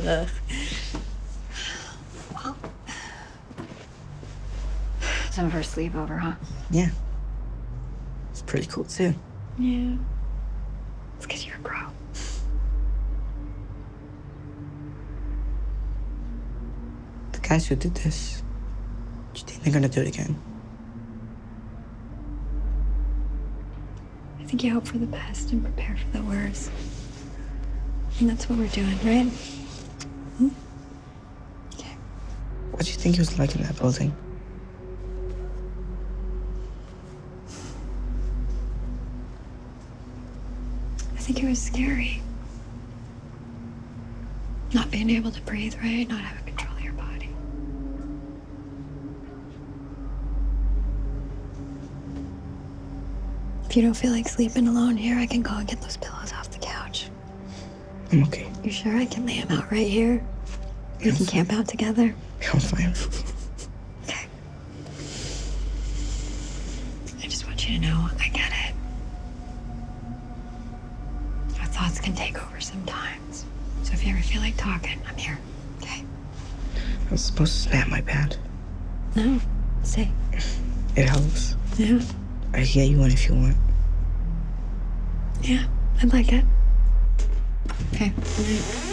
Ugh. Well, some of her sleepover, huh? Yeah. It's pretty cool, too. Yeah. It's because you're a pro. The guys who did this, do you think they're gonna do it again? I think you hope for the best and prepare for the worst. And that's what we're doing, right? Hmm? Okay. What do you think he was like in that building? I think it was scary. Not being able to breathe right, not having control of your body. If you don't feel like sleeping alone here, I can go and get those pillows off the couch. I'm okay. You sure I can lay them out right here? We can camp out together. I'm fine. Okay. I just want you to know I get it. Our thoughts can take over sometimes. So if you ever feel like talking, I'm here. Okay? I was supposed to snap my pad. No. Stay. It helps. Yeah. I can get you one if you want. Yeah. I'd like it. Okay.